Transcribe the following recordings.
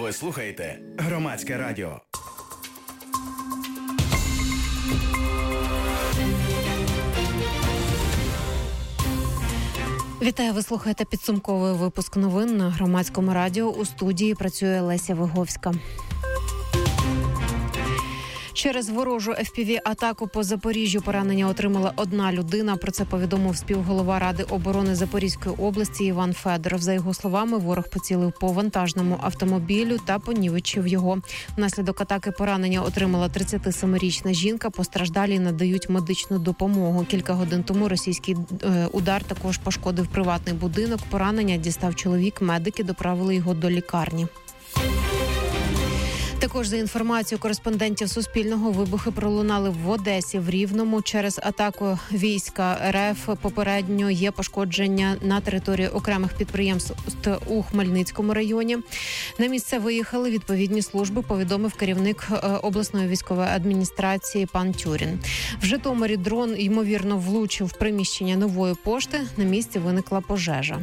Ви слухаєте Громадське радіо. Вітаю, ви слухаєте підсумковий випуск новин на Громадському радіо. У студії працює Леся Виговська. Через ворожу FPV-атаку по Запоріжжю поранення отримала одна людина. Про це повідомив співголова Ради оборони Запорізької області Іван Федоров. За його словами, ворог поцілив по вантажному автомобілю та понівечив його. Внаслідок атаки поранення отримала 37-річна жінка. Постраждалі надають медичну допомогу. Кілька годин тому російський удар також пошкодив приватний будинок. Поранення дістав чоловік. Медики доправили його до лікарні. Також за інформацією кореспондентів Суспільного, вибухи пролунали в Одесі, в Рівному. Через атаку війська РФ попередньо є пошкодження на території окремих підприємств у Хмельницькому районі. На місце виїхали відповідні служби, повідомив керівник обласної військової адміністрації пан Тюрін. В Житомирі дрон, ймовірно, влучив в приміщення Нової пошти. На місці виникла пожежа.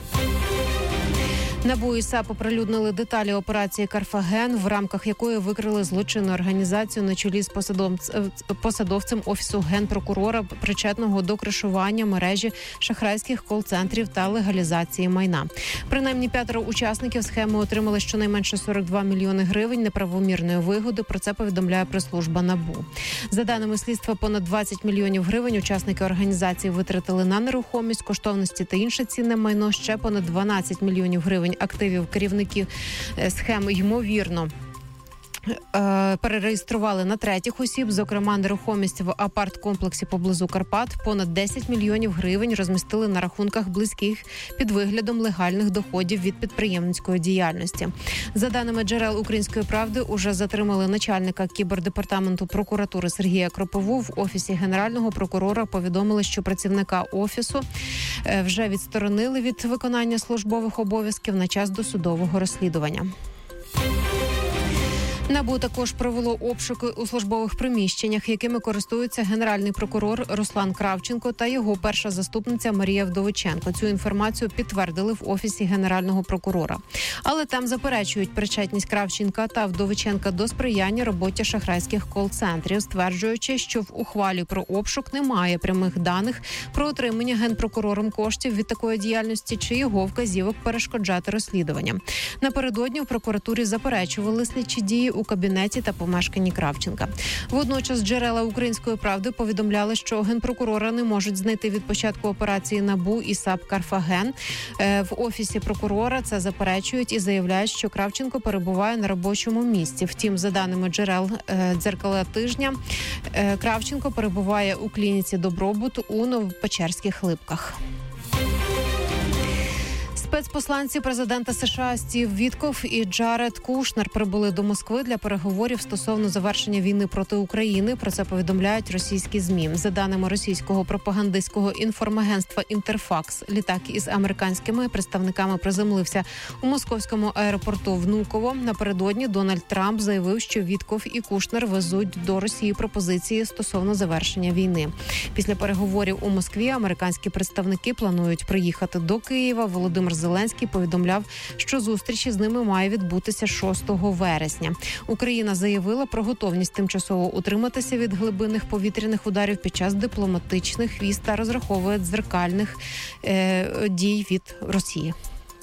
НАБУ і САП оприлюднили деталі операції «Карфаген», в рамках якої викрили злочинну організацію на чолі з посадовцем Офісу Генпрокурора, причетного до кришування мережі шахрайських кол-центрів та легалізації майна. Принаймні 5 учасників схеми отримали щонайменше 42 мільйони гривень неправомірної вигоди. Про це повідомляє прес-служба НАБУ. За даними слідства, понад 20 мільйонів гривень учасники організації витратили на нерухомість, коштовності та інше цінне майно. Ще понад 12 мільйонів гривень активів керівників схем, ймовірно, перереєстрували на третіх осіб, зокрема нерухомість в апарт-комплексі поблизу Карпат. Понад 10 мільйонів гривень розмістили на рахунках близьких під виглядом легальних доходів від підприємницької діяльності. За даними джерел «Української правди», уже затримали начальника кібердепартаменту прокуратури Сергія Кропову. В Офісі Генерального прокурора повідомили, що працівника Офісу вже відсторонили від виконання службових обов'язків на час досудового розслідування. НАБУ також провело обшуки у службових приміщеннях, якими користується генеральний прокурор Руслан Кравченко та його перша заступниця Марія Вдовиченко. Цю інформацію підтвердили в Офісі Генерального прокурора. Але там заперечують причетність Кравченка та Вдовиченка до сприяння роботі шахрайських кол-центрів, стверджуючи, що в ухвалі про обшук немає прямих даних про отримання генпрокурором коштів від такої діяльності чи його вказівок перешкоджати розслідуванням. Напередодні в прокуратурі заперечували слідчі дії у кабінеті та помешканні Кравченка. Водночас джерела «Української правди» повідомляли, що генпрокурора не можуть знайти від початку операції НАБУ і САП «Карфаген». В Офісі прокурора це заперечують і заявляють, що Кравченко перебуває на робочому місці. Втім, за даними джерел «Дзеркала тижня», Кравченко перебуває у клініці «Добробут» у Новопечерських Липках. Спецпосланці президента США Стів Вітков і Джаред Кушнер прибули до Москви для переговорів стосовно завершення війни проти України. Про це повідомляють російські ЗМІ. За даними російського пропагандистського інформагентства «Інтерфакс», літак із американськими представниками приземлився у московському аеропорту Внуково. Напередодні Дональд Трамп заявив, що Вітков і Кушнер везуть до Росії пропозиції стосовно завершення війни. Після переговорів у Москві американські представники планують приїхати до Києва. Володимир Зеленський повідомляв, що зустріч із ними має відбутися 6 вересня. Україна заявила про готовність тимчасово утриматися від глибинних повітряних ударів під час дипломатичних віз та розраховує дзеркальних дій від Росії.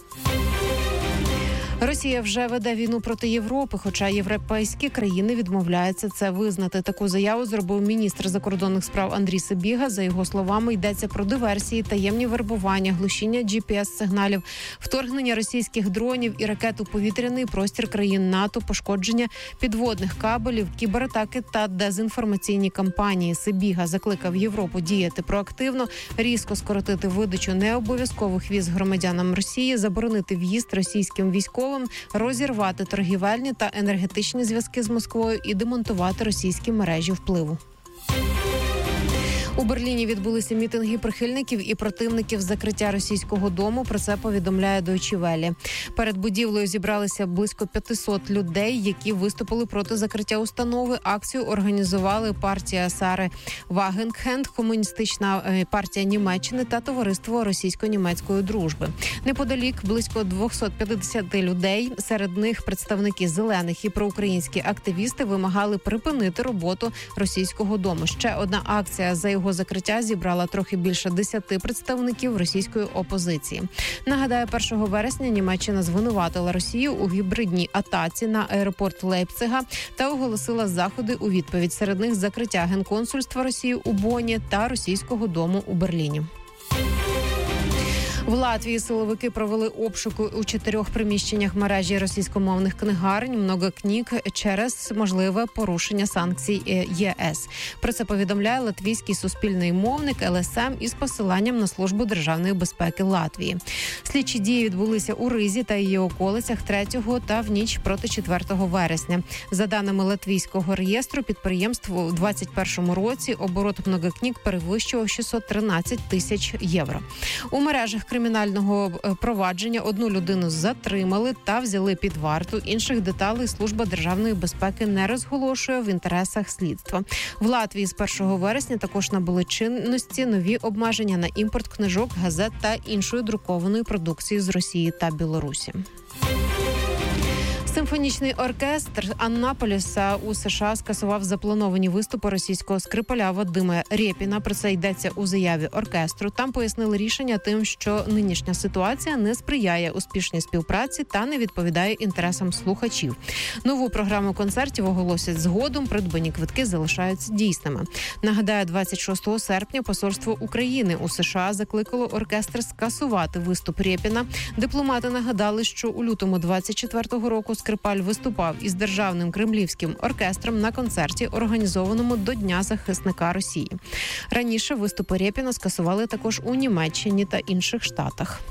Росія вже веде війну проти Європи, хоча європейські країни відмовляються це визнати. Таку заяву зробив міністр закордонних справ Андрій Сибіга. За його словами, йдеться про диверсії, таємні вербування, глушіння GPS-сигналів, вторгнення російських дронів і ракет у повітряний простір країн НАТО, пошкодження підводних кабелів, кібератаки та дезінформаційні кампанії. Сибіга закликав Європу діяти проактивно, різко скоротити видачу необов'язкових віз громадянам Росії, заборонити в'їзд російським військовим, розірвати торгівельні та енергетичні зв'язки з Москвою і демонтувати російські мережі впливу. У Берліні відбулися мітинги прихильників і противників закриття російського дому. Про це повідомляє Deutsche Welle. Перед будівлею зібралися близько 500 людей, які виступили проти закриття установи. Акцію організували партія Сари Вагенхенд, Комуністична партія Німеччини та Товариство російсько-німецької дружби. Неподалік близько 250 людей, серед них представники зелених і проукраїнські активісти, вимагали припинити роботу російського дому. Ще одна акція за його закриття зібрала трохи більше 10 представників російської опозиції. Нагадаю, 1 вересня Німеччина звинуватила Росію у гібридній атаці на аеропорт Лейпцига та оголосила заходи у відповідь. Серед них закриття генконсульства Росії у Бонні та російського дому у Берліні. В Латвії силовики провели обшуки у 4 приміщеннях мережі російськомовних книгарень «Многокніг» через можливе порушення санкцій ЄС. Про це повідомляє латвійський суспільний мовник ЛСМ із посиланням на Службу державної безпеки Латвії. Слідчі дії відбулися у Ризі та її околицях 3 та в ніч проти 4 вересня. За даними латвійського реєстру підприємств, у 2021 році оборот «Многокніг» перевищував 613 тисяч євро. У мережах кримінального провадження одну людину затримали та взяли під варту. Інших деталей Служба державної безпеки не розголошує в інтересах слідства. В Латвії з 1 вересня також набули чинності нові обмеження на імпорт книжок, газет та іншої друкованої продукції з Росії та Білорусі. Симфонічний оркестр Аннаполіса у США скасував заплановані виступи російського скрипаля Вадима Рєпіна. Про це йдеться у заяві оркестру. Там пояснили рішення тим, що нинішня ситуація не сприяє успішній співпраці та не відповідає інтересам слухачів. Нову програму концертів оголосять згодом, придбані квитки залишаються дійсними. Нагадаю, 26 серпня посольство України у США закликало оркестр скасувати виступ Рєпіна. Дипломати нагадали, що у лютому 24-го року скрипаль виступав із державним кремлівським оркестром на концерті, організованому до Дня захисника Росії. Раніше виступи Рєпіна скасували також у Німеччині та інших штатах.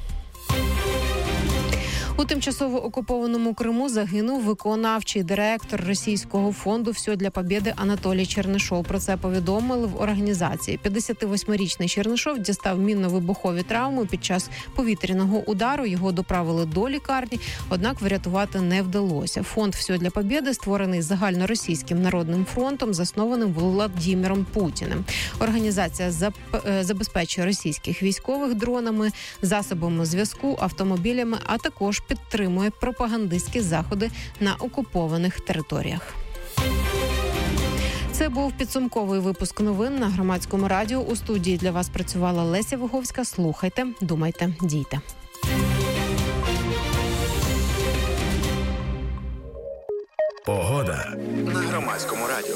У тимчасово окупованому Криму загинув виконавчий директор російського фонду «Все для Побєди» Анатолій Чернишов. Про це повідомили в організації. 58-річний Чернишов дістав мінно-вибухові травми під час повітряного удару. Його доправили до лікарні, однак врятувати не вдалося. Фонд «Все для Побєди» створений Загальноросійським народним фронтом, заснованим Володимиром Путіним. Організація забезпечує російських військових дронами, засобами зв'язку, автомобілями, а також підтримує пропагандистські заходи на окупованих територіях. Це був підсумковий випуск новин на Громадському радіо. У студії для вас працювала Леся Виговська. Слухайте, думайте, дійте. Погода на Громадському радіо.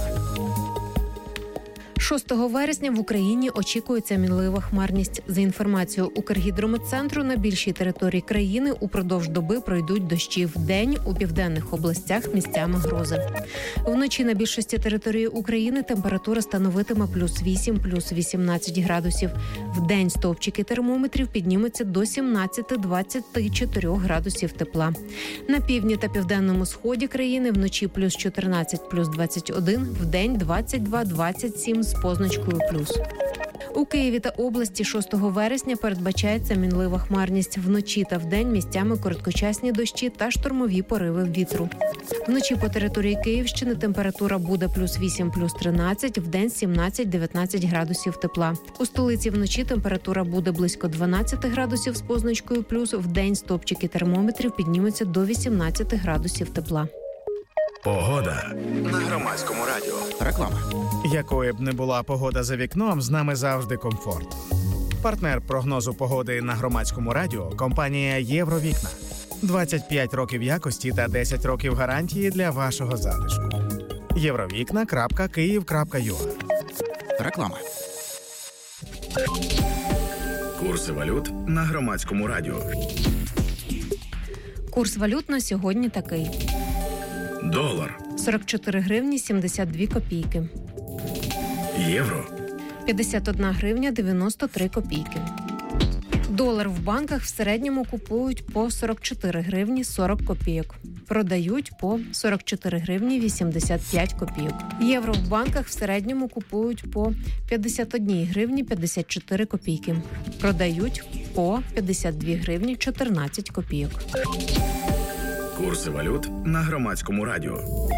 6 вересня в Україні очікується мінлива хмарність. За інформацією Укргідрометцентру, на більшій території країни упродовж доби пройдуть дощі. Вдень у південних областях місцями грози. Вночі на більшості території України температура становитиме +8, +18 градусів. Вдень стовпчики термометрів піднімуться до 17-24 градусів тепла. На півдні та південному сході країни вночі +14, +21, вдень 22-27 з позначкою плюс. У Києві та області 6 вересня передбачається мінлива хмарність. Вночі та вдень місцями короткочасні дощі та штормові пориви вітру. Вночі по території Київщини температура буде +8, +13, вдень 17-19 градусів тепла. У столиці вночі температура буде близько 12 градусів з позначкою плюс, вдень стовпчики термометрів піднімуться до 18 градусів тепла. Погода на Громадському радіо. Реклама. Якою б не була погода за вікном, з нами завжди комфорт. Партнер прогнозу погоди на Громадському радіо – компанія «Євровікна». 25 років якості та 10 років гарантії для вашого затишку. Євровікна.Київ.ua. Реклама. Курси валют на Громадському радіо. Курс валют на сьогодні такий. Долар. 44 гривні 72 копійки. Євро. 51 гривня 93 копійки. Долар в банках в середньому купують по 44 гривні 40 копійок. Продають по 44 гривні 85 копійок. Євро в банках в середньому купують по 51 гривні 54 копійки. Продають по 52 гривні 14 копійок. Курси валют на Громадському радіо.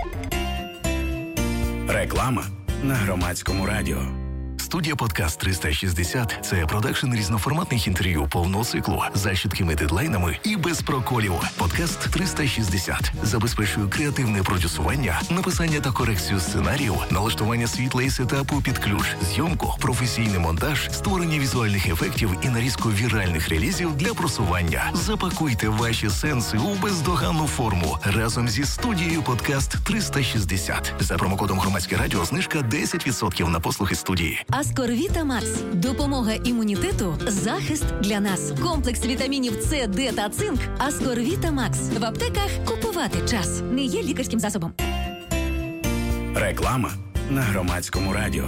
Реклама на Громадському радіо. Студія «Подкаст 360» – це продакшн різноформатних інтерв'ю повного циклу за чіткими дедлайнами і без проколів. «Подкаст 360» забезпечує креативне продюсування, написання та корекцію сценаріїв, налаштування світла і сетапу під ключ, зйомку, професійний монтаж, створення візуальних ефектів і нарізку віральних релізів для просування. Запакуйте ваші сенси у бездоганну форму разом зі студією «Подкаст 360». За промокодом «Громадське радіо» знижка 10% на послуги студії. Аскорвіта Макс. Допомога імунітету. Захист для нас. Комплекс вітамінів С, Д та цинк. Аскорвіта Макс. В аптеках купувати час. Не є лікарським засобом. Реклама на Громадському радіо.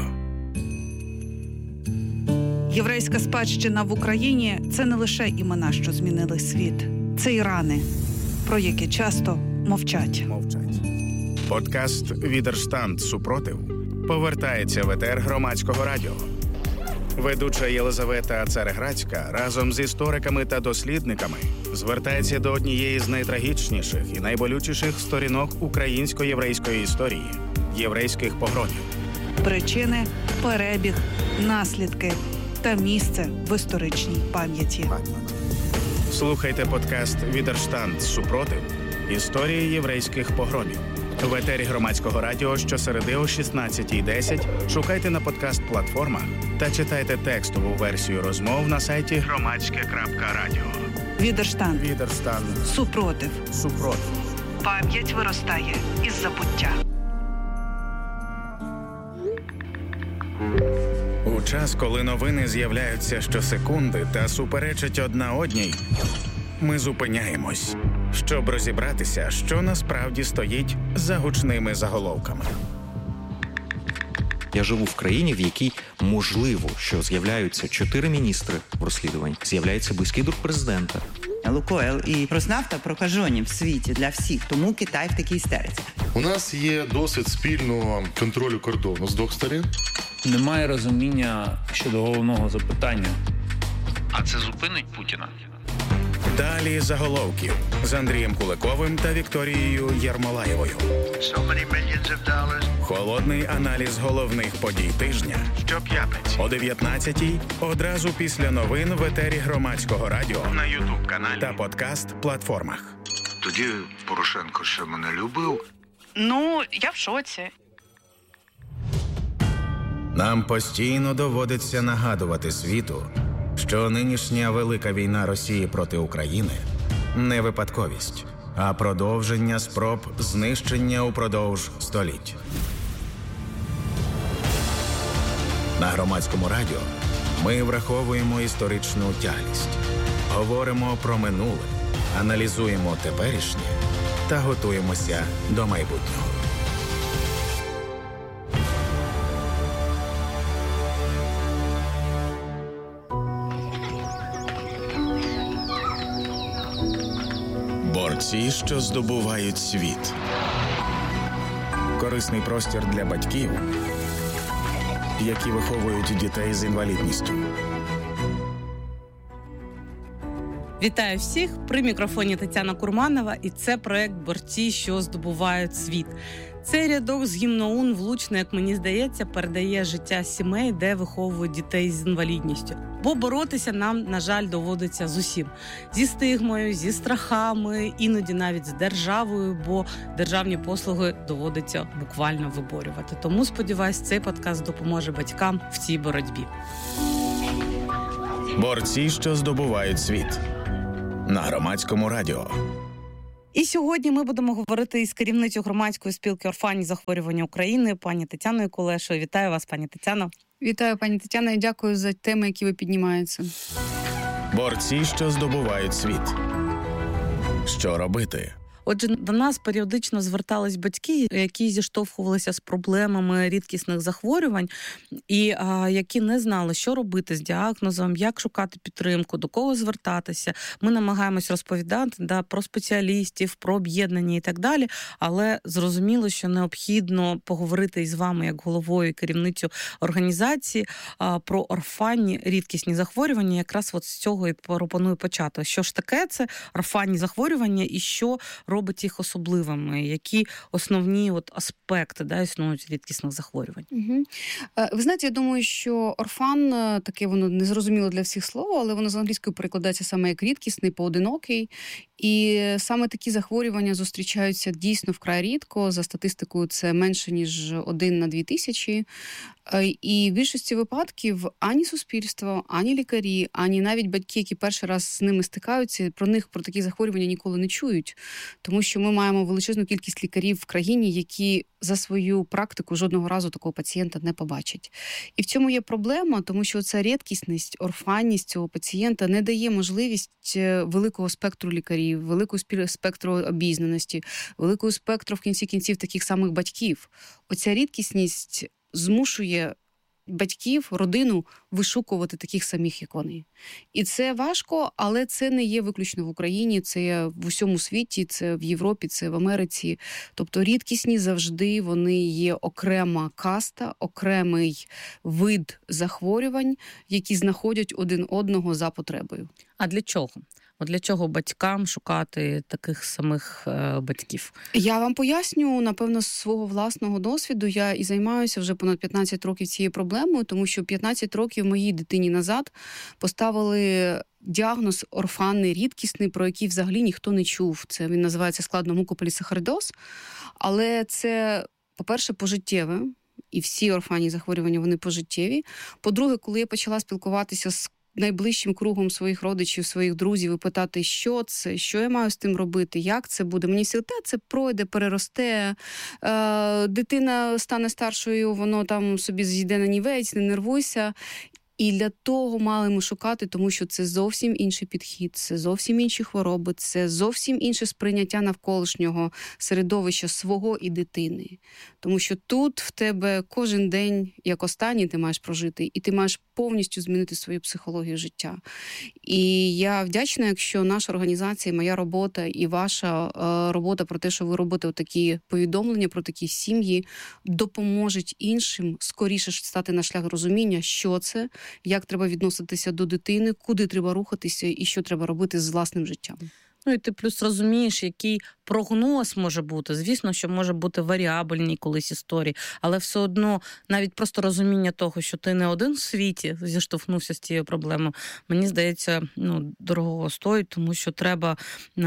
Єврейська спадщина в Україні – це не лише імена, що змінили світ. Це і рани, про які часто мовчать. Подкаст «Відерштанд. Супротив» повертається в етер Громадського радіо. Ведуча Єлизавета Цареградська разом з істориками та дослідниками звертається до однієї з найтрагічніших і найболючіших сторінок українсько-єврейської історії – єврейських погромів. Причини, перебіг, наслідки та місце в історичній пам'яті. Слухайте подкаст «Відерштанд. Супротив. Історії єврейських погромів». В етері Громадського радіо щосереди о 16:10 шукайте на подкаст-платформах та читайте текстову версію розмов на сайті громадське.радіо. Відерштанд. Супротив. Пам'ять виростає із забуття. У час, коли новини з'являються щосекунди та суперечать одна одній, ми зупиняємось, щоб розібратися, що насправді стоїть за гучними заголовками. Я живу в країні, в якій можливо, що з'являються 4 міністри в розслідуванні, з'являється близький друг президента. Лукойл і Роснафта прокажені в світі для всіх, тому Китай в такій істериці. У нас є досвід спільного контролю кордону з двох сторін. Немає розуміння щодо головного запитання. А це зупинить Путіна? Далі заголовків з Андрієм Куликовим та Вікторією Єрмолаєвою. Холодний аналіз головних подій тижня щоп'ятниці о 19:00 одразу після новин в етері Громадського радіо на YouTube-каналі та подкаст-платформах. Тоді Порошенко ще мене любив. Ну, я в шоці. Нам постійно доводиться нагадувати світу, що нинішня велика війна Росії проти України не випадковість, а продовження спроб знищення упродовж століть. На Громадському радіо ми враховуємо історичну тяглість, говоримо про минуле, аналізуємо теперішнє та готуємося до майбутнього. Борці, що здобувають світ. Корисний простір для батьків, які виховують дітей з інвалідністю. Вітаю всіх! При мікрофоні Тетяна Курманова, і це проект «Борці, що здобувають світ». Цей рядок з гімну ОУН влучно, як мені здається, передає життя сімей, де виховують дітей з інвалідністю. Бо боротися нам, на жаль, доводиться з усім. Зі стигмою, зі страхами, іноді навіть з державою, бо державні послуги доводиться буквально виборювати. Тому, сподіваюсь, цей подкаст допоможе батькам в цій боротьбі. Борці, що здобувають світ. На Громадському радіо. І сьогодні ми будемо говорити із керівницею громадської спілки «Орфанні захворювання України» пані Тетяною Кулешою. Вітаю вас, пані Тетяно. Вітаю, пані Тетяно, і дякую за теми, які ви піднімаєте. Борці, що здобувають світ. Що робити? Отже, до нас періодично звертались батьки, які зіштовхувалися з проблемами рідкісних захворювань і які не знали, що робити з діагнозом, як шукати підтримку, до кого звертатися. Ми намагаємось розповідати про спеціалістів, про об'єднання і так далі, але зрозуміло, що необхідно поговорити із вами, як головою і керівницю організації, про орфанні рідкісні захворювання. Якраз от з цього і пропоную почати. Що ж таке це орфанні захворювання і що робить їх особливими? Які основні аспекти існують рідкісних захворювань? Угу. Ви знаєте, я думаю, що орфан, таке воно незрозуміло для всіх слово, але воно з англійської перекладається саме як рідкісний, поодинокий. І саме такі захворювання зустрічаються дійсно вкрай рідко. За статистикою це менше, ніж 1 на 2000. І в більшості випадків ані суспільство, ані лікарі, ані навіть батьки, які перший раз з ними стикаються, про такі захворювання ніколи не чують. Тому що ми маємо величезну кількість лікарів в країні, які за свою практику жодного разу такого пацієнта не побачать. І в цьому є проблема, тому що ця рідкісність, орфанність цього пацієнта не дає можливість великого спектру лікарів, великого спектру обізнаності, великого спектру в кінці кінців таких самих батьків. Оця рідкісність змушує батьків, родину вишукувати таких самих, як вони. І це важко, але це не є виключно в Україні, це є в усьому світі, це в Європі, це в Америці. Тобто рідкісні завжди вони є окрема каста, окремий вид захворювань, які знаходять один одного за потребою. А для чого? Для чого батькам шукати таких самих батьків? Я вам поясню, напевно, з свого власного досвіду. Я і займаюся вже понад 15 років цією проблемою, тому що 15 років моїй дитині назад поставили діагноз орфанний, рідкісний, про який взагалі ніхто не чув. Це він називається складно мукополісахаридоз. Але це, по-перше, пожиттєве. І всі орфанні захворювання, вони пожиттєві. По-друге, коли я почала спілкуватися з найближчим кругом своїх родичів, своїх друзів і питати, що це, що я маю з тим робити, як це буде. Мені всі, це пройде, переросте, дитина стане старшою, воно там собі зійде на нівець, не нервуйся. І для того мали ми шукати, тому що це зовсім інший підхід, це зовсім інші хвороби, це зовсім інше сприйняття навколишнього середовища свого і дитини. Тому що тут в тебе кожен день, як останній, ти маєш прожити, і ти маєш повністю змінити свою психологію життя. І я вдячна, якщо наша організація, моя робота і ваша робота про те, що ви робите такі повідомлення про такі сім'ї, допоможуть іншим скоріше стати на шлях розуміння, що це, як треба відноситися до дитини, куди треба рухатися і що треба робити з власним життям. І ти плюс розумієш, який прогноз може бути. Звісно, що може бути варіабельні колись історії, але все одно навіть просто розуміння того, що ти не один в світі зіштовхнувся з цією проблемою, мені здається, дорого стоїть, тому що треба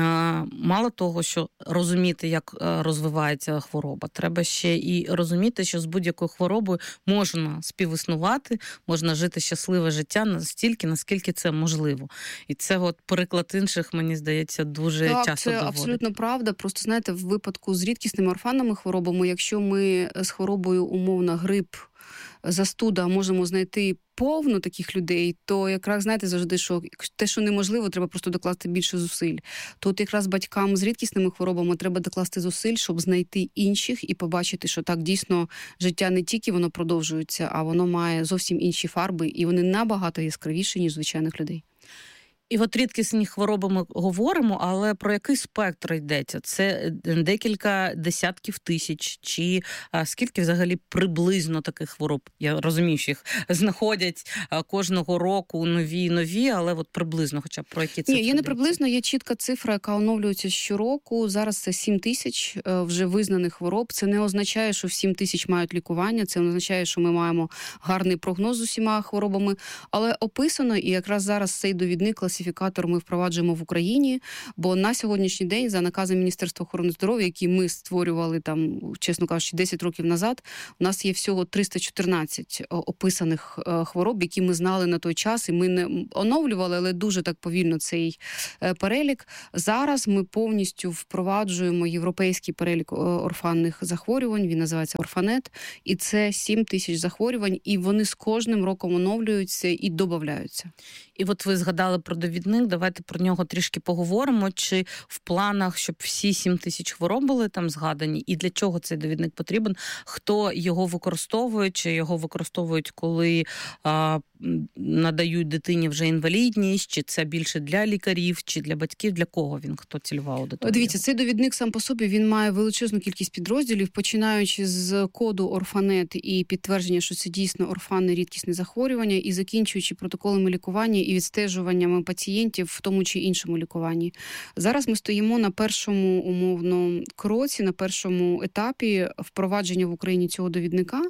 мало того, що розуміти, як розвивається хвороба, треба ще і розуміти, що з будь-якою хворобою можна співіснувати, можна жити щасливе життя настільки, наскільки це можливо. І це приклад інших, мені здається, дуже часто доводить. Це абсолютно правда. Просто, знаєте, в випадку з рідкісними орфанними хворобами, якщо ми з хворобою умовно грип, застуда можемо знайти повно таких людей, то якраз, знаєте, завжди, що те, що неможливо, треба просто докласти більше зусиль. Тут якраз батькам з рідкісними хворобами треба докласти зусиль, щоб знайти інших і побачити, що так, дійсно, життя не тільки воно продовжується, а воно має зовсім інші фарби, і вони набагато яскравіші, ніж звичайних людей. І рідкісні хвороби ми говоримо, але про який спектр йдеться? Це декілька десятків тисяч? Чи скільки взагалі приблизно таких хвороб? Я розумію, що їх знаходять кожного року нові, але приблизно хоча б про які цифри? Ні, є не приблизно, є чітка цифра, яка оновлюється щороку. Зараз це 7 тисяч вже визнаних хвороб. Це не означає, що 7 тисяч мають лікування, це не означає, що ми маємо гарний прогноз з усіма хворобами, але описано, і якраз зараз цей довідник класифікатор ми впроваджуємо в Україні, бо на сьогоднішній день за наказом Міністерства охорони здоров'я, який ми створювали там, чесно кажучи, 10 років назад, у нас є всього 314 описаних хвороб, які ми знали на той час, і ми не оновлювали, але дуже так повільно цей перелік. Зараз ми повністю впроваджуємо європейський перелік орфанних захворювань, він називається Орфанет, і це 7 тисяч захворювань, і вони з кожним роком оновлюються і додаються. І от ви згадали про довідник, давайте про нього трішки поговоримо. Чи в планах, щоб всі 7 тисяч хвороб були там згадані, і для чого цей довідник потрібен? Хто його використовує, чи його використовують, коли надають дитині вже інвалідність, чи це більше для лікарів, чи для батьків, для кого він, хто цільова аудиторія? Дивіться, цей довідник сам по собі, він має величезну кількість підрозділів, починаючи з коду Орфанет і підтвердження, що це дійсно орфанне рідкісне захворювання, і закінчуючи протоколами лікування і відстежуваннями пацієнтів в тому чи іншому лікуванні. Зараз ми стоїмо на першому умовно кроці, на першому етапі впровадження в Україні цього довідника.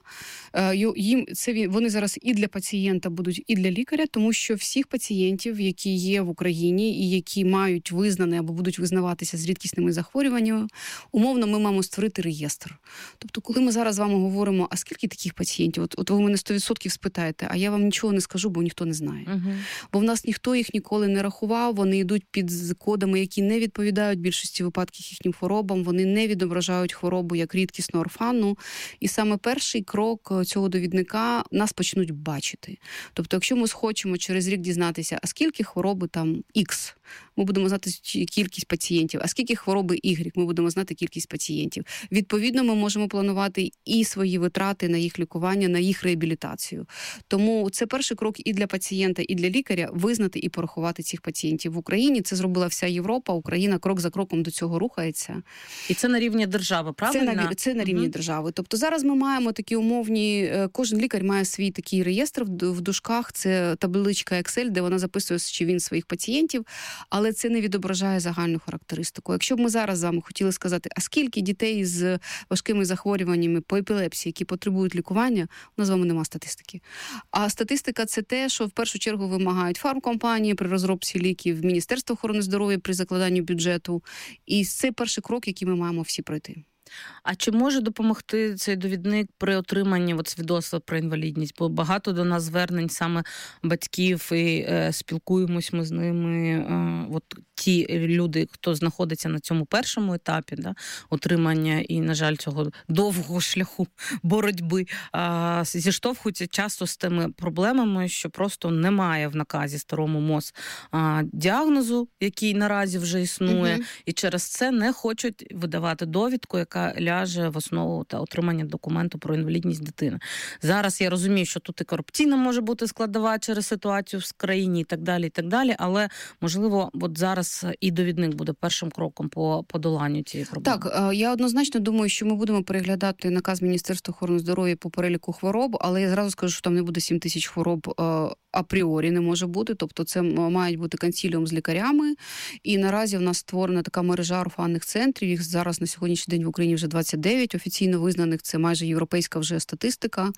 Вони зараз і для пацієнта будуть, і для лікаря, тому що всіх пацієнтів, які є в Україні і які мають визнане або будуть визнаватися з рідкісними захворюваннями, умовно ми маємо створити реєстр. Тобто, коли ми зараз з вами говоримо, а скільки таких пацієнтів? От ви мене 100% спитаєте, а я вам нічого не скажу, бо ніхто не знає. Бо в нас ніхто їх ніколи не рахував, вони йдуть під кодами, які не відповідають в більшості випадків їхнім хворобам, вони не відображають хворобу як рідкісну орфанну. І саме перший крок цього довідника нас почнуть бачити. Тобто, якщо ми схочемо через рік дізнатися, а скільки хвороби там X, ми будемо знати кількість пацієнтів, а скільки хвороби Y, ми будемо знати кількість пацієнтів. Відповідно, ми можемо планувати і свої витрати на їх лікування, на їх реабілітацію. Тому це перший крок і для пацієнта, і для лікаря визнати і порахувати цих пацієнтів. В Україні це зробила вся Європа, Україна крок за кроком до цього рухається. І це на рівні держави, правильно? Це на рівні держави. Тобто зараз ми маємо такі умовні, кожен лікар має свій такий реєстр в дужках, це табличка Excel, де вона записує, чи він своїх пацієнтів, але це не відображає загальну характеристику. Якщо б ми зараз з вами хотіли сказати, а скільки дітей з важкими захворюваннями по епілепсії, які потребують лікування, у нас з вами нема статистики. А статистика – це те, що в першу чергу вимагають фармкомпанії при розробці ліків, Міністерство охорони здоров'я при закладанні бюджету. І це перший крок, який ми маємо всі пройти. А чи може допомогти цей довідник при отриманні свідоцтва про інвалідність? Бо багато до нас звернень саме батьків, і спілкуємось ми з ними. Ті люди, хто знаходиться на цьому першому етапі, отримання і, на жаль, цього довгого шляху боротьби, зіштовхуються часто з тими проблемами, що просто немає в наказі старому МОЗ діагнозу, який наразі вже існує, і через це не хочуть видавати довідку, яка ляже в основу та отримання документу про інвалідність дитини. Зараз я розумію, що тут і корупційна може бути складова через ситуацію в країні і так далі, але, можливо, зараз і довідник буде першим кроком по подоланню цієї проблеми. Так, я однозначно думаю, що ми будемо переглядати наказ Міністерства охорони здоров'я по переліку хвороб, але я зразу скажу, що там не буде 7 тисяч хвороб апріорі, не може бути, тобто це мають бути консиліум з лікарями, і наразі в нас створена така мережа орфанних центрів, їх зараз на сьогоднішній день в Україні вже 29 офіційно визнаних, це майже європейська вже статистика.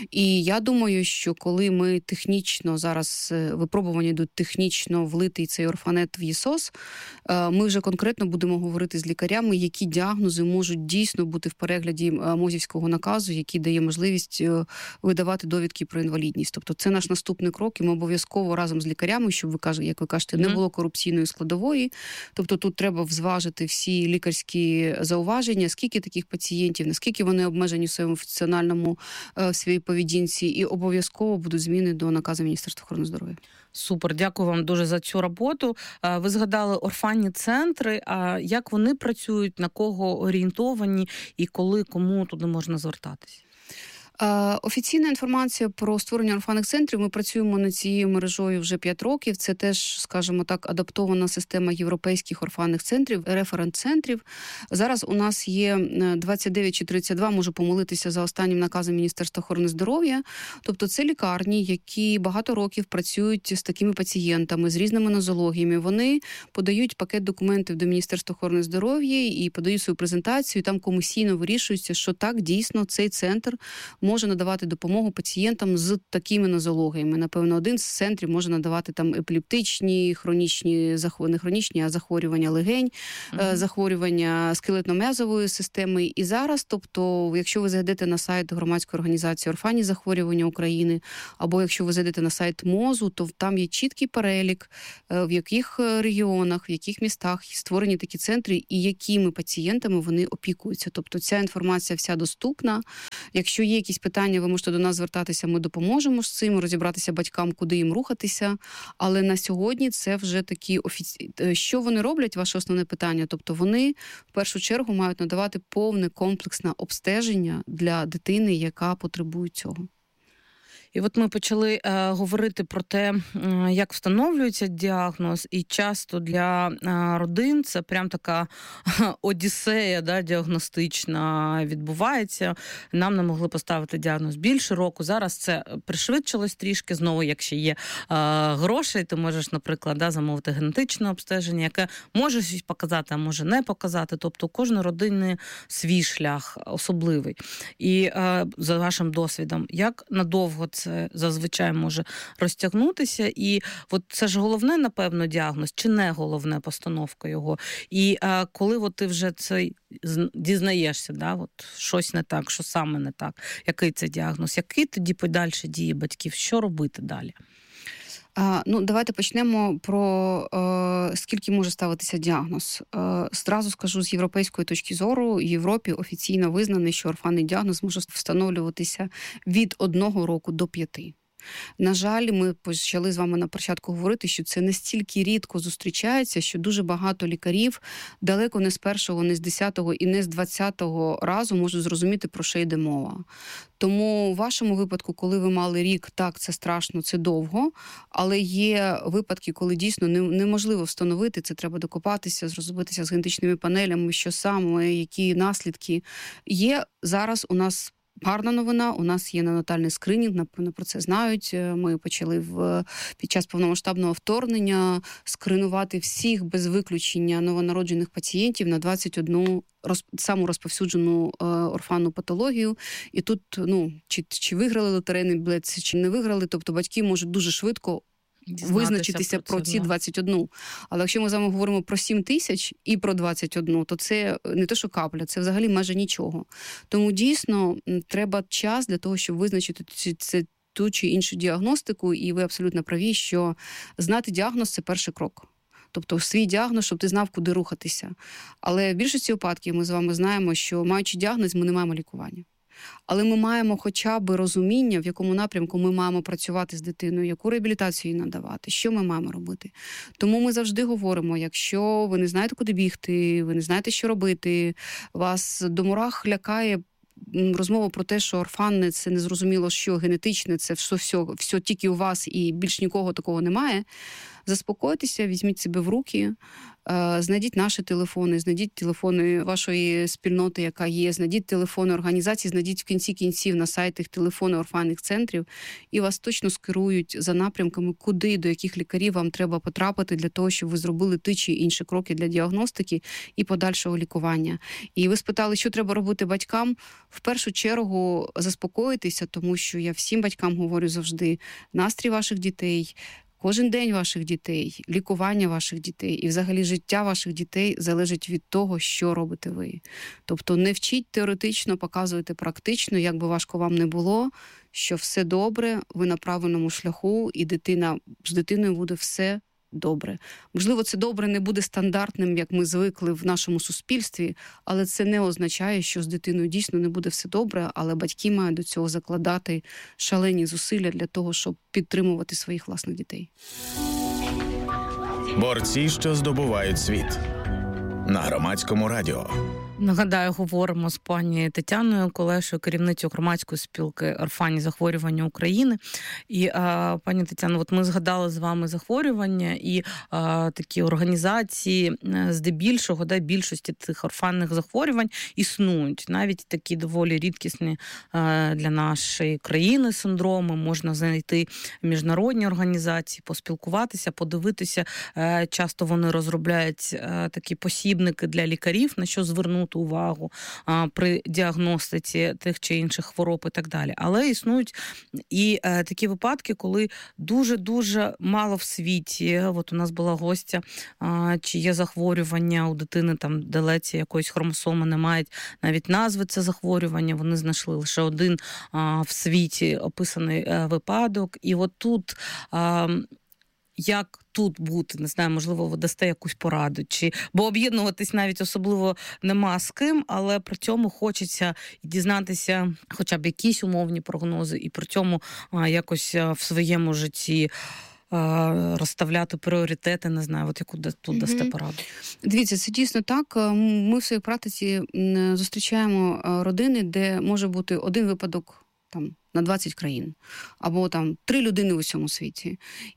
І я думаю, що коли ми технічно зараз, випробування йдуть технічно влитий цей орфанет в ЄСОС, ми вже конкретно будемо говорити з лікарями, які діагнози можуть дійсно бути в перегляді МОЗівського наказу, який дає можливість видавати довідки про інвалідність. Тобто це наш наступний крок, і ми обов'язково разом з лікарями, щоб як ви кажете, не було корупційної складової. Тобто тут треба зважити всі лікарські зауваження, скільки таких пацієнтів, наскільки вони обмежені в своєму функціональному в своїй поведінці, і обов'язково будуть зміни до наказу Міністерства охорони здоров'я. Супер, дякую вам дуже за цю роботу. Ви згадали орфанні центри, а як вони працюють, на кого орієнтовані і коли, кому туди можна звертатись? Офіційна інформація про створення орфанних центрів, ми працюємо над цією мережою вже 5 років. Це теж, скажімо так, адаптована система європейських орфанних центрів, референт-центрів. Зараз у нас є 29 чи 32, можу помилитися за останнім наказом Міністерства охорони здоров'я. Тобто це лікарні, які багато років працюють з такими пацієнтами, з різними нозологіями. Вони подають пакет документів до Міністерства охорони здоров'я і подають свою презентацію, і там комісійно вирішується, що так, дійсно, цей центр може надавати допомогу пацієнтам з такими нозологіями. Напевно, один з центрів може надавати там епілептичні, хронічні, не хронічні, а захворювання легень, захворювання скелетно-м'язової системи. І зараз, тобто, якщо ви зайдете на сайт громадської організації «Орфанні захворювання України», або якщо ви зайдете на сайт МОЗу, то там є чіткий перелік, в яких регіонах, в яких містах створені такі центри і якими пацієнтами вони опікуються. Тобто ця інформація вся доступна. Якщо є якісь питання, ви можете до нас звертатися, ми допоможемо з цим, розібратися батькам, куди їм рухатися. Але на сьогодні це вже такі Що вони роблять, ваше основне питання? Тобто вони в першу чергу мають надавати повне комплексне обстеження для дитини, яка потребує цього. І от ми почали говорити про те, як встановлюється діагноз, і часто для родин це прям така одіссея, да, діагностична відбувається. Нам не могли поставити діагноз більше року. Зараз це пришвидшилось трішки. Знову, якщо є гроші, ти можеш, наприклад, да, замовити генетичне обстеження, яке може щось показати, а може не показати. Тобто у кожної родини свій шлях особливий. І за вашим досвідом, як надовго це зазвичай може розтягнутися, і от це ж головне, напевно, діагноз, чи не головне постановка його. І коли от ти вже це дізнаєшся, да, от щось не так, що саме не так, який це діагноз, які тоді подальші дії батьків, що робити далі? Давайте почнемо про скільки може ставитися діагноз. Зразу скажу, з європейської точки зору, в Європі офіційно визнано, що орфанний діагноз може встановлюватися від 1 року до 5. На жаль, ми почали з вами на початку говорити, що це настільки рідко зустрічається, що дуже багато лікарів далеко не з першого, не з 10-го і не з 20-го разу можуть зрозуміти, про що йде мова. Тому в вашому випадку, коли ви мали рік, так, це страшно, це довго, але є випадки, коли дійсно неможливо встановити, це треба докопатися, зробитися з генетичними панелями, що саме, які наслідки. Є зараз у нас гарна новина, у нас є неонатальний скринінг, напевно, про це знають. Ми почали під час повномасштабного вторгнення скринувати всіх без виключення новонароджених пацієнтів на 21 саму розповсюджену орфанну патологію. І тут, чи виграли лотерейний білет, чи не виграли, тобто батьки можуть дуже швидко визначитися про ці 21. Але якщо ми з вами говоримо про 7 тисяч і про 21, то це не те, що капля, це взагалі майже нічого. Тому дійсно треба час для того, щоб визначити ту чи іншу діагностику, і ви абсолютно праві, що знати діагноз – це перший крок. Тобто свій діагноз, щоб ти знав, куди рухатися. Але в більшості випадків ми з вами знаємо, що маючи діагноз, ми не маємо лікування. Але ми маємо хоча б розуміння, в якому напрямку ми маємо працювати з дитиною, яку реабілітацію їй надавати, що ми маємо робити. Тому ми завжди говоримо, якщо ви не знаєте, куди бігти, ви не знаєте, що робити, вас до мурах лякає розмова про те, що орфанне – це незрозуміло що, генетичне, це все тільки у вас і більш нікого такого немає, заспокойтеся, візьміть себе в руки, знайдіть наші телефони, знайдіть телефони вашої спільноти, яка є, знайдіть телефони організацій, знайдіть в кінці кінців на сайтах телефони орфанних центрів, і вас точно скерують за напрямками, куди, до яких лікарів вам треба потрапити для того, щоб ви зробили ті чи інші кроки для діагностики і подальшого лікування. І ви спитали, що треба робити батькам? В першу чергу заспокоїтися, тому що я всім батькам говорю завжди, настрій ваших дітей, кожен день ваших дітей, лікування ваших дітей і взагалі життя ваших дітей залежить від того, що робите ви. Тобто не вчіть теоретично, показуйте практично, як би важко вам не було, що все добре, ви на правильному шляху, і з дитиною буде все добре. Можливо, це добре не буде стандартним, як ми звикли в нашому суспільстві, але це не означає, що з дитиною дійсно не буде все добре, але батьки мають до цього закладати шалені зусилля для того, щоб підтримувати своїх власних дітей. Борці, що здобувають світ. На Громадському радіо. Нагадаю, говоримо з пані Тетяною Колешою, керівницею громадської спілки «Орфанні захворювання України». І, пані Тетяно, от ми згадали з вами захворювання і такі організації, здебільшого, більшості цих орфанних захворювань існують. Навіть такі доволі рідкісні для нашої країни синдроми. Можна знайти міжнародні організації, поспілкуватися, подивитися. Часто вони розробляють такі посібники для лікарів, на що звернути увагу при діагностиці тих чи інших хвороб і так далі. Але існують і такі випадки, коли дуже-дуже мало в світі. От у нас була гостя, чи є захворювання у дитини, там делеція якоїсь хромосоми не мають навіть назви це захворювання. Вони знайшли лише один в світі описаний випадок. І от тут як тут бути, не знаю, можливо, ви дасте якусь пораду, бо об'єднуватись навіть особливо нема з ким, але при цьому хочеться дізнатися хоча б якісь умовні прогнози і при цьому якось в своєму житті розставляти пріоритети, не знаю, от яку тут дасте пораду. Дивіться, це дійсно так. Ми в своїй практиці зустрічаємо родини, де може бути один випадок там на 20 країн, або там 3 людини в усьому світі.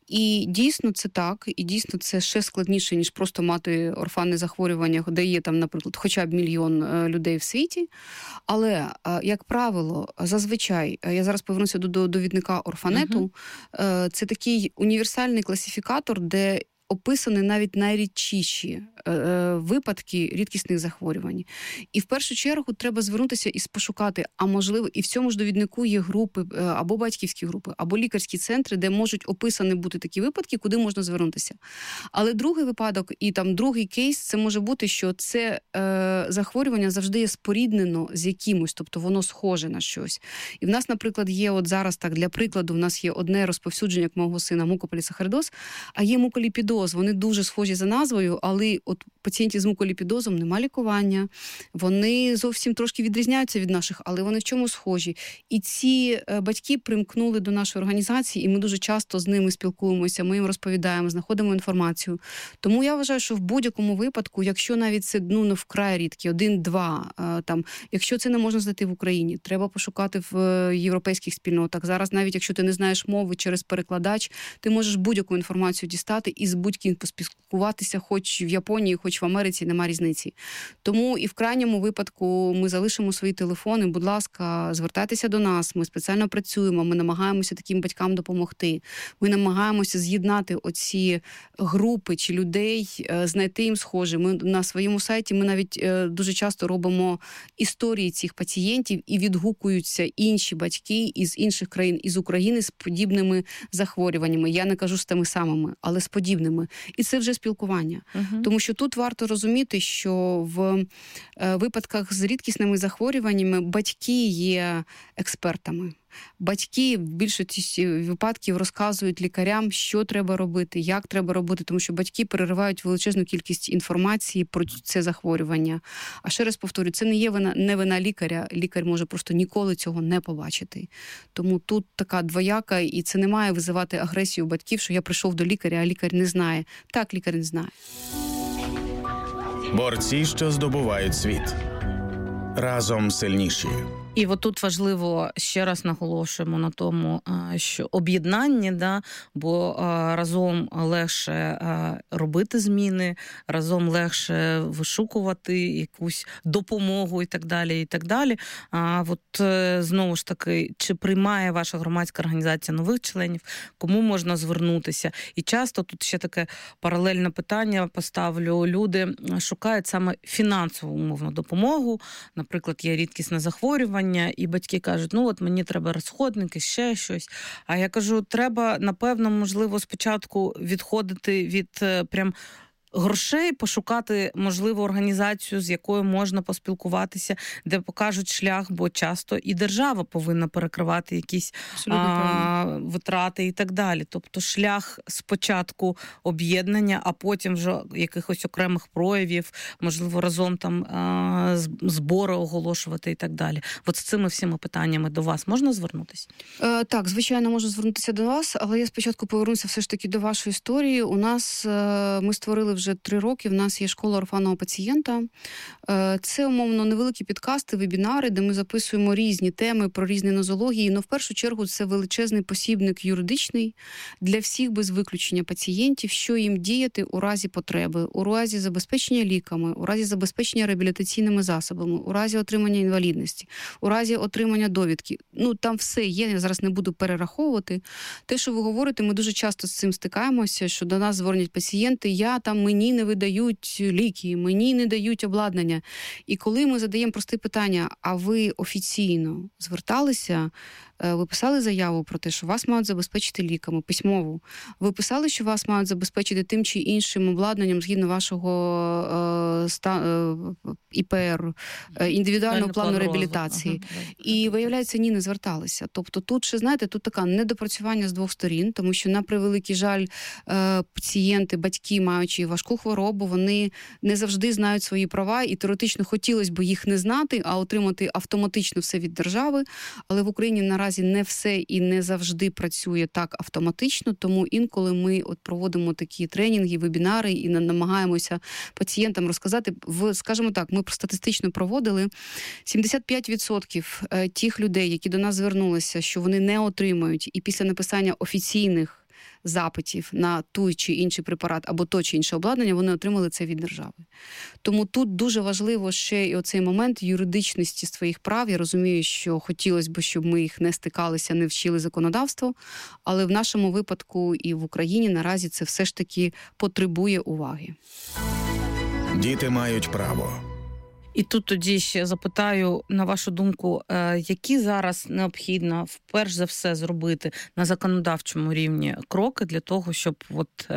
І дійсно це так, і дійсно це ще складніше, ніж просто мати орфанне захворювання, де є там, наприклад, хоча б 1 мільйон людей в світі. Але, як правило, зазвичай, я зараз повернуся до довідника Орфанету, це такий універсальний класифікатор, де описані навіть найрідчіші випадки рідкісних захворювань. І в першу чергу треба звернутися і пошукати, а можливо, і в цьому ж довіднику є групи, або батьківські групи, або лікарські центри, де можуть описані бути такі випадки, куди можна звернутися. Але другий випадок і там другий кейс, це може бути, що це захворювання завжди є споріднено з якимось, тобто воно схоже на щось. І в нас, наприклад, є от зараз так, для прикладу, в нас є одне розповсюдження, як мого сина, мукополісахаридоз, а є муколіпідоз. Вони дуже схожі за назвою, але от пацієнтів з муколіпідозом немає лікування. Вони зовсім трошки відрізняються від наших, але вони в чому схожі. І ці батьки примкнули до нашої організації, і ми дуже часто з ними спілкуємося, ми їм розповідаємо, знаходимо інформацію. Тому я вважаю, що в будь-якому випадку, якщо навіть це не вкрай рідкі, 1-2, там, якщо це не можна знайти в Україні, треба пошукати в європейських спільнотах. Зараз навіть якщо ти не знаєш мови через перекладач, ти можеш будь-яку інформацію дістати і з будь-ким поспілкуватися, хоч в Японії, хоч в Америці, нема різниці. Тому і в крайньому випадку ми залишимо свої телефони, будь ласка, звертайтеся до нас, ми спеціально працюємо, ми намагаємося таким батькам допомогти. Ми намагаємося з'єднати оці групи чи людей, знайти їм схожі. Ми на своєму сайті ми навіть дуже часто робимо історії цих пацієнтів і відгукуються інші батьки із інших країн, із України з подібними захворюваннями. Я не кажу з тими самими, але з подібними. І це вже спілкування. Тому що тут варто розуміти, що в випадках з рідкісними захворюваннями батьки є експертами. Батьки в більшості випадків розказують лікарям, що треба робити, як треба робити, тому що батьки переривають величезну кількість інформації про це захворювання. А ще раз повторюю, це не є вина лікаря. Лікар може просто ніколи цього не побачити. Тому тут така двояка, і це не має визивати агресію батьків, що я прийшов до лікаря, а лікар не знає. Так, лікар не знає. Борці, що здобувають світ. Разом сильніші. І от тут важливо, ще раз наголошуємо на тому, що об'єднання, бо разом легше робити зміни, разом легше вишукувати якусь допомогу і так далі, і так далі. А от знову ж таки, чи приймає ваша громадська організація нових членів, кому можна звернутися? І часто тут ще таке паралельне питання поставлю. Люди шукають саме фінансову умовну допомогу, наприклад, є рідкісне захворювання, і батьки кажуть, от мені треба розходники, ще щось. А я кажу, треба, напевно, можливо, спочатку відходити від прям грошей, пошукати, можливо, організацію, з якою можна поспілкуватися, де покажуть шлях, бо часто і держава повинна перекривати якісь витрати і так далі. Тобто шлях спочатку об'єднання, а потім вже якихось окремих проявів, можливо, разом там збори оголошувати і так далі. От з цими всіма питаннями до вас можна звернутися? Так, звичайно, можу звернутися до вас, але я спочатку повернуся все ж таки до вашої історії. У нас, ми створили вже 3 роки, в нас є школа орфанного пацієнта. Це, умовно, невеликі підкасти, вебінари, де ми записуємо різні теми про різні нозології, але в першу чергу це величезний посібник юридичний для всіх без виключення пацієнтів, що їм діяти у разі потреби, у разі забезпечення ліками, у разі забезпечення реабілітаційними засобами, у разі отримання інвалідності, у разі отримання довідки. Там все є, я зараз не буду перераховувати. Те, що ви говорите, ми дуже часто з цим стикаємося, що до нас дзвонять пацієнти, мені мені не видають ліки, мені не дають обладнання. І коли ми задаємо просте питання, а ви офіційно зверталися, ви писали заяву про те, що вас мають забезпечити ліками, письмову. Ви писали, що вас мають забезпечити тим чи іншим обладнанням згідно вашого ІПР, індивідуального плану реабілітації. І, виявляється, ні, не зверталися. Тобто тут ще, знаєте, тут така недопрацювання з двох сторін, тому що, на превеликий жаль, пацієнти, батьки, маючи важку хворобу, вони не завжди знають свої права, і теоретично хотілося б їх не знати, а отримати автоматично все від держави. Але в Україні наразі не все і не завжди працює так автоматично, тому інколи ми проводимо такі тренінги, вебінари і намагаємося пацієнтам розказати. Скажімо так, ми статистично проводили 75% тих людей, які до нас звернулися, що вони не отримають, і після написання офіційних запитів на той чи інший препарат або то чи інше обладнання, вони отримали це від держави. Тому тут дуже важливо ще і оцей момент юридичності своїх прав. Я розумію, що хотілося б, щоб ми їх не стикалися, не вчили законодавство, але в нашому випадку і в Україні наразі це все ж таки потребує уваги. Діти мають право. І тут тоді ще запитаю, на вашу думку, які зараз необхідно, перш за все, зробити на законодавчому рівні кроки для того, щоб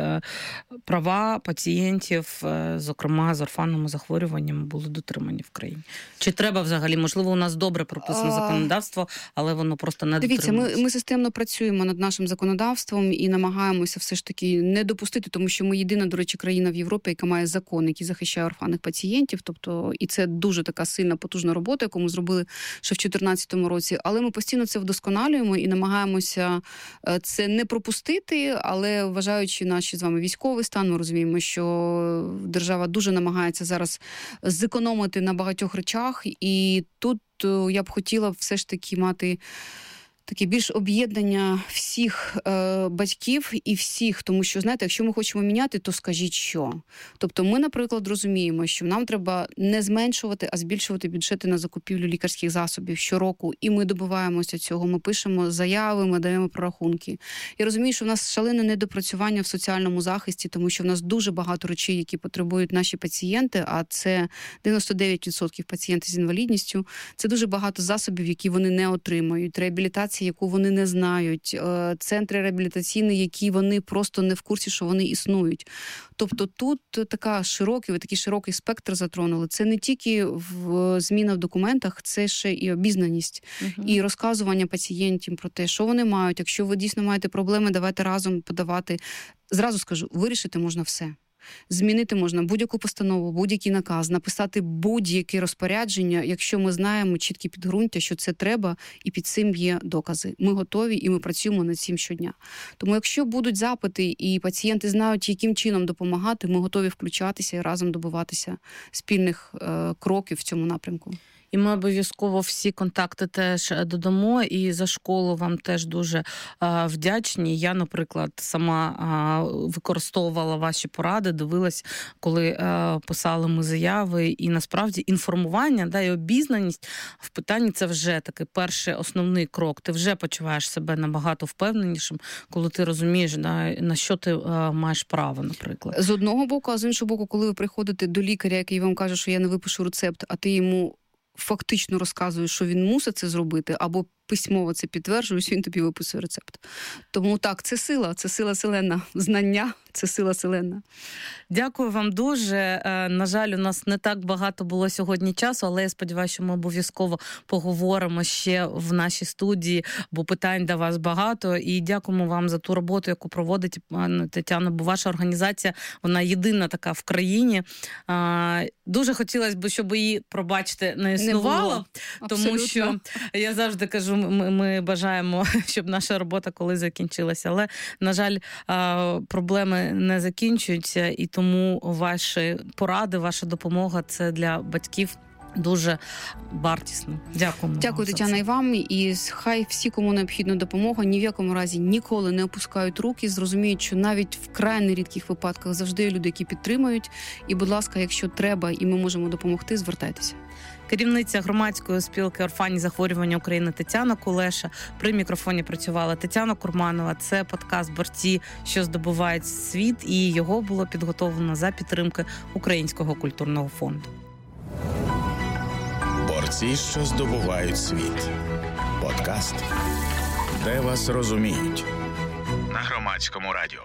права пацієнтів, зокрема з орфанними захворюваннями, були дотримані в країні? Чи треба взагалі, можливо, у нас добре прописане законодавство, але воно просто не дотримується? Дивіться, ми системно працюємо над нашим законодавством і намагаємося все ж таки не допустити, тому що ми єдина, до речі, країна в Європі, яка має закон, який захищає орфанних пацієнтів, тобто і це дуже така сильна, потужна робота, яку ми зробили ще в 2014 році, але ми постійно це вдосконалюємо і намагаємося це не пропустити, але вважаючи наш з вами військовий стан, ми розуміємо, що держава дуже намагається зараз зекономити на багатьох речах, і тут я б хотіла все ж таки мати таке більш об'єднання всіх батьків і всіх, тому що, знаєте, якщо ми хочемо міняти, то скажіть що. Тобто ми, наприклад, розуміємо, що нам треба не зменшувати, а збільшувати бюджети на закупівлю лікарських засобів щороку, і ми добиваємося цього, ми пишемо заяви, ми даємо прорахунки. Я розумію, що в нас шалене недопрацювання в соціальному захисті, тому що в нас дуже багато речей, які потребують наші пацієнти, а це 99% пацієнтів з інвалідністю, це дуже багато засобів, які вони не отримають, реабілітація, яку вони не знають, центри реабілітаційні, які вони просто не в курсі, що вони існують. Тобто тут такий широкий спектр затронули. Це не тільки зміна в документах, це ще і обізнаність, і розказування пацієнтам про те, що вони мають. Якщо ви дійсно маєте проблеми, давайте разом подавати. Зразу скажу, вирішити можна все. Змінити можна будь-яку постанову, будь-який наказ, написати будь-яке розпорядження, якщо ми знаємо чіткі підґрунтя, що це треба, і під цим є докази. Ми готові і ми працюємо над цим щодня. Тому якщо будуть запити і пацієнти знають, яким чином допомагати, ми готові включатися і разом добиватися спільних кроків в цьому напрямку. І ми обов'язково всі контакти теж додамо, і за школу вам теж дуже вдячні. Я, наприклад, сама використовувала ваші поради, дивилась, коли писали ми заяви, і насправді інформування, і обізнаність в питанні – це вже такий перший основний крок. Ти вже почуваєш себе набагато впевненішим, коли ти розумієш, на що ти маєш право, наприклад. З одного боку, а з іншого боку, коли ви приходите до лікаря, який вам каже, що я не випишу рецепт, а ти йому фактично розказує, що він мусить це зробити, або письмово це підтверджує, він тобі виписує рецепт. Тому так, це сила селена. Знання – це сила селена. Дякую вам дуже. На жаль, у нас не так багато було сьогодні часу, але я сподіваюся, що ми обов'язково поговоримо ще в нашій студії, бо питань до вас багато. І дякуємо вам за ту роботу, яку проводить Тетяна, бо ваша організація, вона єдина така в країні. Дуже хотілося б, щоб її, пробачте, не існувало, тому що я завжди кажу, ми бажаємо, щоб наша робота колись закінчилася. Але, на жаль, проблеми не закінчуються, і тому ваші поради, ваша допомога – це для батьків дуже вартісно. Дякуємо. Дякую, Тетяна, і вам. І хай всі, кому необхідна допомога, ні в якому разі ніколи не опускають руки, зрозуміють, що навіть в край нерідких випадках завжди є люди, які підтримують. І, будь ласка, якщо треба і ми можемо допомогти, звертайтеся. Керівниця громадської спілки «Орфанні захворювання України» Тетяна Кулеша. При мікрофоні працювала Тетяна Курманова. Це подкаст «Борці, що здобувають світ», і його було підготовлено за підтримки Українського культурного фонду. Борці, що здобувають світ. Подкаст, де вас розуміють. На Громадському радіо.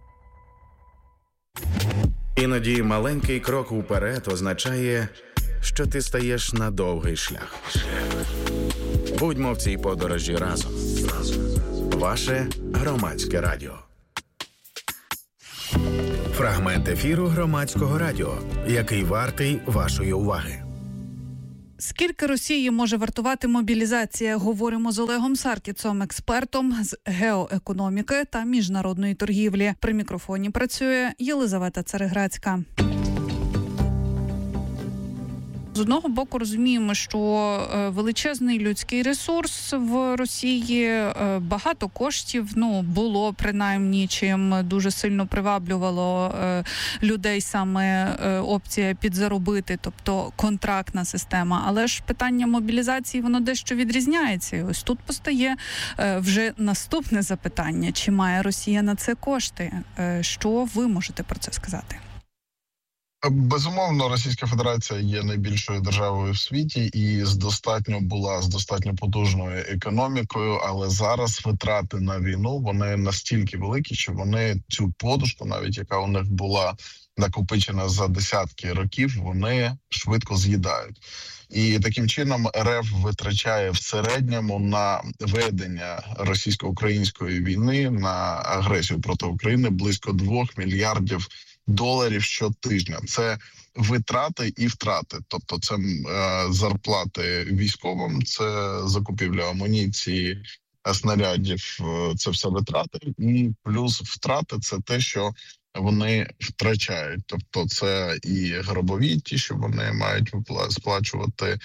Іноді маленький крок уперед означає, що ти стаєш на довгий шлях. Будьмо в цій подорожі разом. Ваше Громадське радіо. Фрагмент ефіру Громадського радіо, який вартий вашої уваги. Скільки Росії може вартувати мобілізація? Говоримо з Олегом Саркіцом, експертом з геоекономіки та міжнародної торгівлі. При мікрофоні працює Єлизавета Цареградська. З одного боку розуміємо, що величезний людський ресурс в Росії, багато коштів, було принаймні, чим дуже сильно приваблювало людей саме опція підзаробити, тобто контрактна система. Але ж питання мобілізації, воно дещо відрізняється. І ось тут постає вже наступне запитання. Чи має Росія на це кошти? Що ви можете про це сказати? Безумовно, Російська Федерація є найбільшою державою в світі і була з достатньо потужною економікою, але зараз витрати на війну, вони настільки великі, що вони цю подушку, навіть яка у них була накопичена за десятки років, вони швидко з'їдають. І таким чином РФ витрачає в середньому на ведення російсько-української війни, на агресію проти України близько $2 мільярдів щотижня. Це витрати і втрати. Тобто це зарплати військовим, це закупівля амуніції, снарядів, це все витрати. І плюс втрати – це те, що вони втрачають. Тобто це і гробові, ті, що вони мають сплачувати,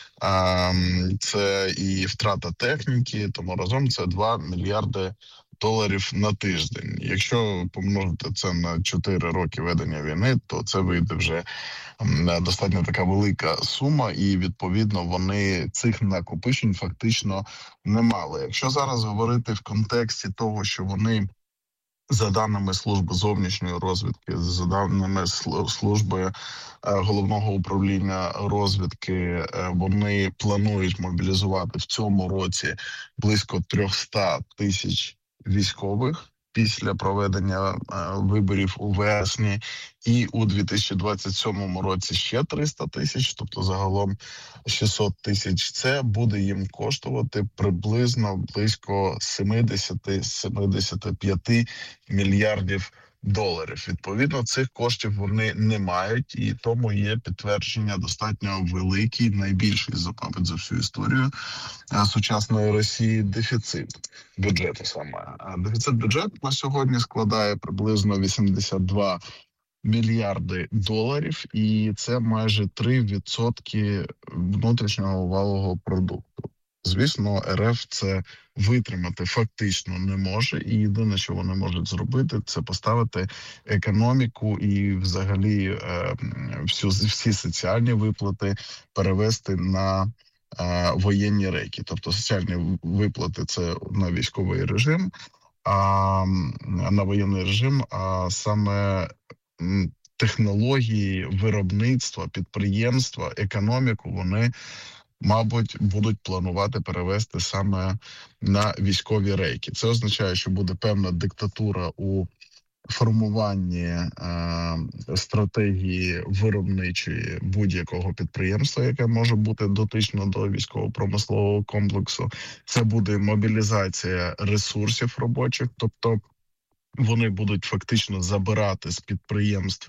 це і втрата техніки, тому разом це $2 мільярди на тиждень. Якщо помножити це на 4 роки ведення війни, то це вийде вже достатньо така велика сума, і відповідно вони цих накопичень фактично не мали. Якщо зараз говорити в контексті того, що вони, за даними Служби зовнішньої розвідки, за даними Служби Головного управління розвідки, вони планують мобілізувати в цьому році близько 300 тисяч військових після проведення виборів у вересні, і у 2027 році ще 300 тисяч, тобто загалом 600 тисяч. Це буде їм коштувати приблизно близько 70-75 мільярдів доларів. Відповідно, цих коштів вони не мають, і тому є підтвердження достатньо великий, найбільший за всю історію сучасної Росії дефіцит бюджету саме. Дефіцит бюджету на сьогодні складає приблизно 82 мільярди доларів, і це майже 3% внутрішнього валового продукту. Звісно, РФ це витримати фактично не може, і єдине, що вони можуть зробити, це поставити економіку і взагалі всі соціальні виплати перевести на воєнні рейки. Тобто соціальні виплати – це на військовий режим, а на воєнний режим, а саме технології, виробництва, підприємства, економіку вони, мабуть, будуть планувати перевести саме на військові рейки. Це означає, що буде певна диктатура у формуванні стратегії виробничої будь-якого підприємства, яке може бути дотично до військово-промислового комплексу. Це буде мобілізація ресурсів робочих, тобто вони будуть фактично забирати з підприємств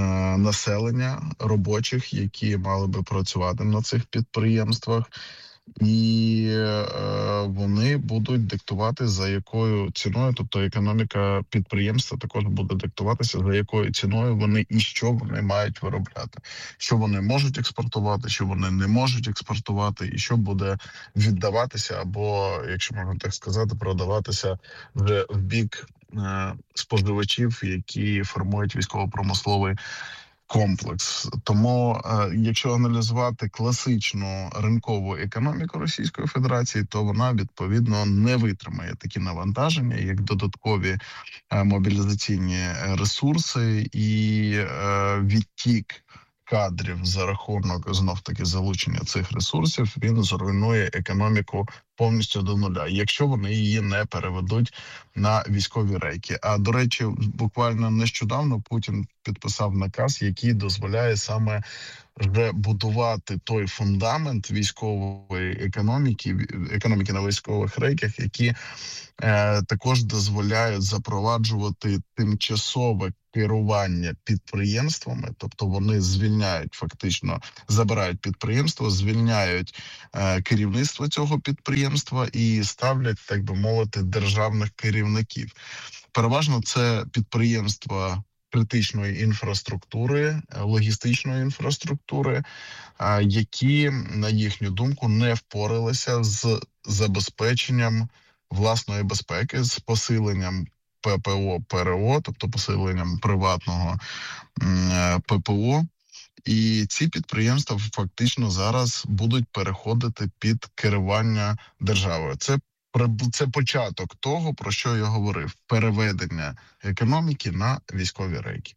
населення робочих, які мали би працювати на цих підприємствах. і вони будуть диктувати, за якою ціною, тобто економіка підприємства також буде диктуватися, за якою ціною вони і що вони мають виробляти, що вони можуть експортувати, що вони не можуть експортувати, і що буде віддаватися, або, якщо можна так сказати, продаватися вже в бік споживачів, які формують військово-промисловий комплекс. Тому, якщо аналізувати класичну ринкову економіку Російської Федерації, то вона, відповідно, не витримає такі навантаження, як додаткові мобілізаційні ресурси і відтік кадрів за рахунок, знов-таки, залучення цих ресурсів, він зруйнує економіку повністю до нуля, якщо вони її не переведуть на військові рейки. А, до речі, буквально нещодавно Путін підписав наказ, який дозволяє саме вже будувати той фундамент військової економіки на військових рейках, які також дозволяють запроваджувати тимчасове керування підприємствами, тобто вони звільняють, фактично забирають підприємство, звільняють керівництво цього підприємства і ставлять, так би мовити, державних керівників. Переважно це підприємства критичної інфраструктури, логістичної інфраструктури, які, на їхню думку, не впоралися з забезпеченням власної безпеки, з посиленням ППО, ПРО, тобто посиленням приватного ППО. І ці підприємства фактично зараз будуть переходити під керування державою. Це початок того, про що я говорив, переведення економіки на військові рейки.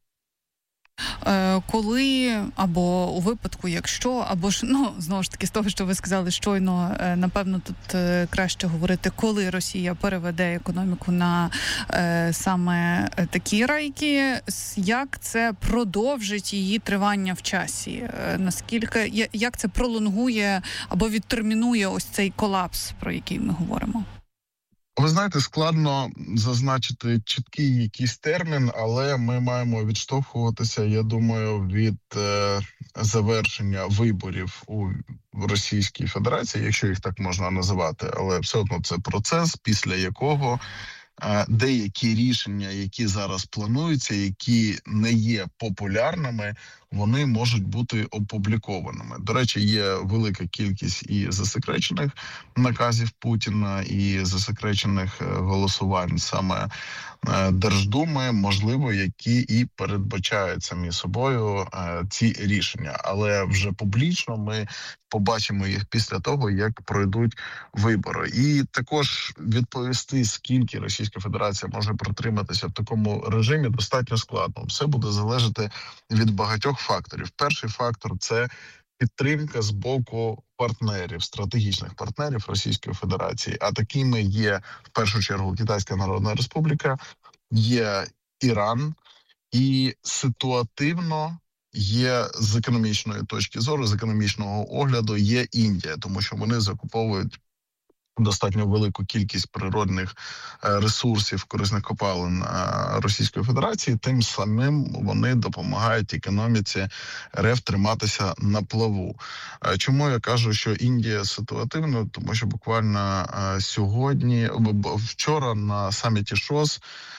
Коли, або у випадку, якщо, або ж, знову ж таки, з того, що ви сказали щойно, напевно, тут краще говорити, коли Росія переведе економіку на саме такі рейки, як це продовжить її тривання в часі? Наскільки, як це пролонгує або відтермінує ось цей колапс, про який ми говоримо? Ви знаєте, складно зазначити чіткий якийсь термін, але ми маємо відштовхуватися, я думаю, від завершення виборів у Російській Федерації, якщо їх так можна називати, але все одно це процес, після якого деякі рішення, які зараз плануються, які не є популярними, вони можуть бути опублікованими. До речі, є велика кількість і засекречених наказів Путіна, і засекречених голосувань саме Держдуми, можливо, які і передбачають самі собою ці рішення. Але вже публічно ми побачимо їх після того, як пройдуть вибори. І також відповісти, скільки Російська Федерація може протриматися в такому режимі, достатньо складно. Все буде залежати від багатьох факторів. Перший фактор – це підтримка з боку партнерів, стратегічних партнерів Російської Федерації. А такими є, в першу чергу, Китайська Народна Республіка, є Іран і ситуативно є з економічної точки зору, з економічного огляду є Індія, тому що вони закуповують достатньо велику кількість природних ресурсів, корисних копалин Російської Федерації, тим самим вони допомагають економіці РФ триматися на плаву. Чому я кажу, що Індія ситуативна? Тому що буквально вчора на саміті ШОС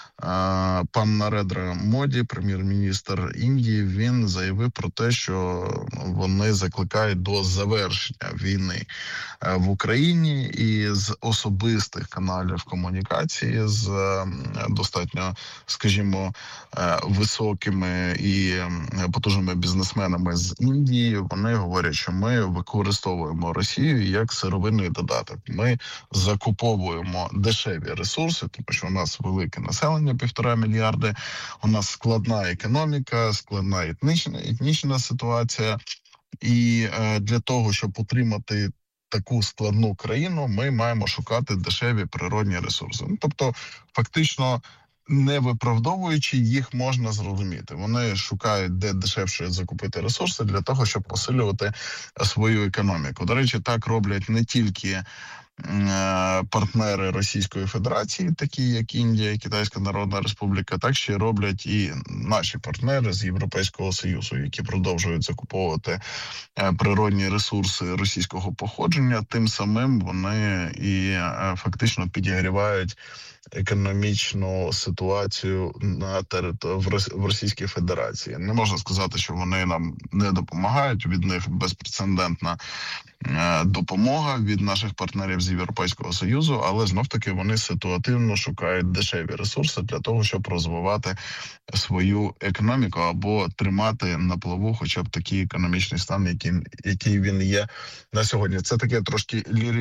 пан Нарендра Моді, прем'єр-міністр Індії, він заявив про те, що вони закликають до завершення війни в Україні, і з особистих каналів комунікації з достатньо, скажімо, високими і потужними бізнесменами з Індії, вони говорять, що ми використовуємо Росію як сировинний додаток. Ми закуповуємо дешеві ресурси, тому що у нас велике населення, 1,5 мільярди, у нас складна економіка, складна етнічна ситуація. І для того, щоб утримати таку складну країну, ми маємо шукати дешеві природні ресурси. Тобто, фактично, не виправдовуючи їх, можна зрозуміти. Вони шукають, де дешевше закупити ресурси для того, щоб посилювати свою економіку. До речі, так роблять не тільки партнери Російської Федерації, такі як Індія і Китайська Народна Республіка, так ще роблять і наші партнери з Європейського Союзу, які продовжують закуповувати природні ресурси російського походження. Тим самим вони і фактично підігрівають економічну ситуацію в Російській Федерації. Не можна сказати, що вони нам не допомагають. Від них безпрецедентна допомога від наших партнерів з Європейського Союзу, але знов-таки вони ситуативно шукають дешеві ресурси для того, щоб розвивати свою економіку або тримати на плаву хоча б такий економічний стан, який він є на сьогодні. Це таке трошки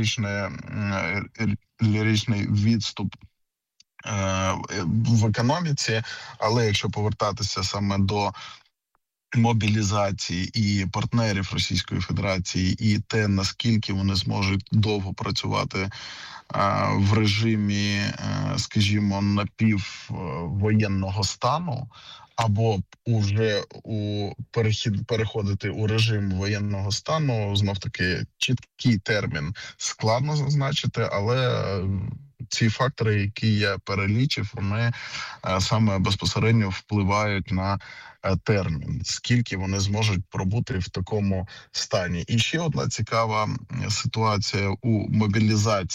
ліричний відступ в економіці, але якщо повертатися саме до мобілізації і партнерів Російської Федерації, і те, наскільки вони зможуть довго працювати в режимі, скажімо, напіввоєнного стану, або вже переходити у режим воєнного стану, знов-таки чіткий термін складно зазначити, але ці фактори, які я перелічив, вони саме безпосередньо впливають на термін, скільки вони зможуть пробути в такому стані. І ще одна цікава ситуація у мобілізації